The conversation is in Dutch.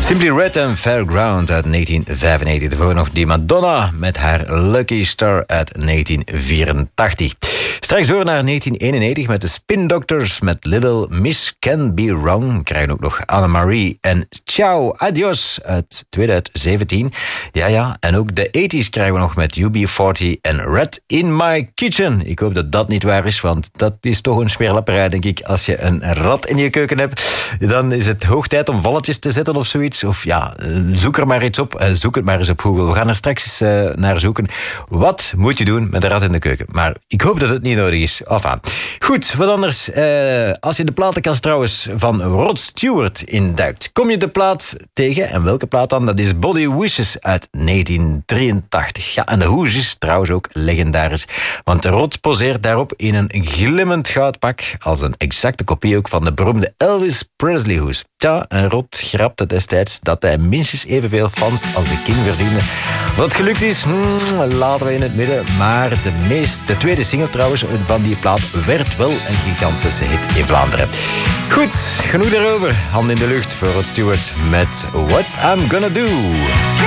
Simply Red en Fairground uit 1995. Daarvoor nog die Madonna met haar Lucky Star uit 1984. Straks door naar 1991 met de Spin Doctors met Little Miss Can Be Wrong. We krijgen ook nog Anne-Marie en Ciao Adios uit 2017. Ja, en ook de 80s krijgen we nog met UB40 en Red in My Kitchen. Ik hoop dat dat niet waar is, want dat is toch een smeerlapperij, denk ik. Als je een rat in je keuken hebt, dan is het hoog tijd om valletjes te zetten of zoiets. Of ja, zoek er maar iets op. Zoek het maar eens op Google. We gaan er straks eens naar zoeken. Wat moet je doen met een rat in de keuken? Maar ik hoop dat het niet nodig is. Enfin. Goed, wat anders. Als je de platenkast trouwens van Rod Stewart induikt, kom je de plaat tegen. En welke plaat dan? Dat is Body Wishes uit 1983. Ja, en de hoes is trouwens ook legendarisch. Want Rod poseert daarop in een glimmend goudpak als een exacte kopie ook van de beroemde Elvis Presley hoes. Ja, en Rod grapte destijds dat hij minstens evenveel fans als de King verdiende. Wat gelukt is, laten we in het midden. Maar de tweede single trouwens van die plaat werd wel een gigantische hit in Vlaanderen. Goed, genoeg daarover. Hand in de lucht voor Rod Stewart met What I'm Gonna Do.